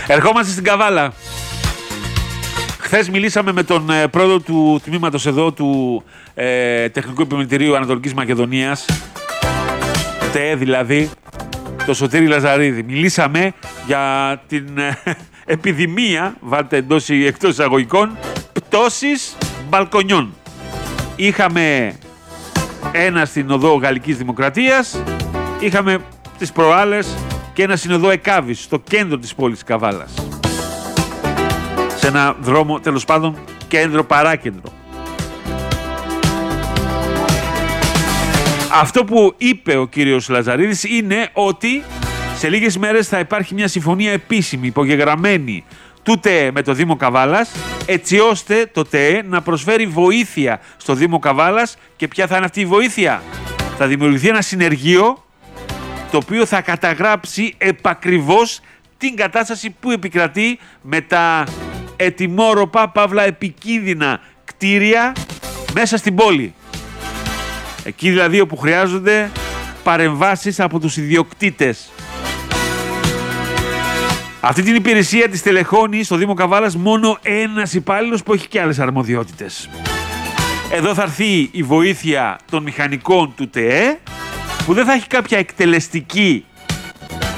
Ερχόμαστε στην Καβάλα. Χθες μιλήσαμε με τον πρόεδρο του τμήματος εδώ του Τεχνικού Επιμελητηρίου Ανατολικής Μακεδονίας, ΤΕ δηλαδή, το Σωτήρη Λαζαρίδη. Μιλήσαμε για την επιδημία, βάλτε εντός ή εκτός εισαγωγικών, πτώσης μπαλκονιών. Είχαμε ένα στην οδό Γαλλικής Δημοκρατίας, είχαμε τις προάλλες και ένα στην οδό Εκάβης, στο κέντρο της πόλης Καβάλας. Σε ένα δρόμο, τέλος πάντων, κέντρο παράκεντρο. Αυτό που είπε ο κύριος Λαζαρίδης είναι ότι σε λίγες μέρες θα υπάρχει μια συμφωνία επίσημη, υπογεγραμμένη του ΤΕΕ με το Δήμο Καβάλας, έτσι ώστε το ΤΕΕ να προσφέρει βοήθεια στο Δήμο Καβάλας. Και ποια θα είναι αυτή η βοήθεια? Θα δημιουργηθεί ένα συνεργείο το οποίο θα καταγράψει επακριβώς την κατάσταση που επικρατεί με τα ετοιμόρροπα, παύλα επικίνδυνα κτίρια μέσα στην πόλη. Εκεί δηλαδή όπου χρειάζονται παρεμβάσεις από τους ιδιοκτήτες. Αυτή την υπηρεσία της τελεχώνει στο Δήμο Καβάλας μόνο ένας υπάλληλος που έχει και άλλες αρμοδιότητες. Εδώ θα έρθει η βοήθεια των μηχανικών του ΤΕΕ, που δεν θα έχει κάποια εκτελεστική